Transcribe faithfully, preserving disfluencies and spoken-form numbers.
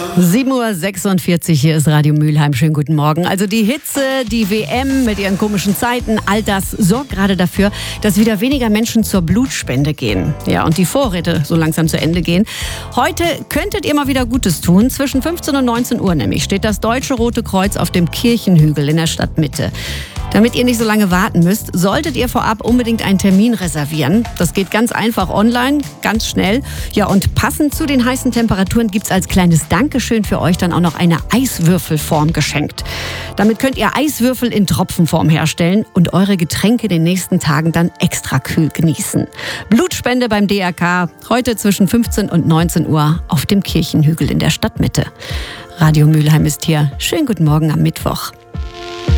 sieben Uhr sechsundvierzig, hier ist Radio Mülheim. Schönen guten Morgen. Also die Hitze, die W M mit ihren komischen Zeiten, all das sorgt gerade dafür, dass wieder weniger Menschen zur Blutspende gehen. Ja, und die Vorräte so langsam zu Ende gehen. Heute könntet ihr mal wieder Gutes tun. Zwischen fünfzehn und neunzehn Uhr nämlich steht das Deutsche Rote Kreuz auf dem Kirchenhügel in der Stadtmitte. Damit ihr nicht so lange warten müsst, solltet ihr vorab unbedingt einen Termin reservieren. Das geht ganz einfach online, ganz schnell. Ja, und passend zu den heißen Temperaturen gibt's als kleines Dankeschön für euch dann auch noch eine Eiswürfelform geschenkt. Damit könnt ihr Eiswürfel in Tropfenform herstellen und eure Getränke in den nächsten Tagen dann extra kühl genießen. Blutspende beim D R K, heute zwischen fünfzehn und neunzehn Uhr auf dem Kirchenhügel in der Stadtmitte. Radio Mülheim ist hier. Schönen guten Morgen am Mittwoch.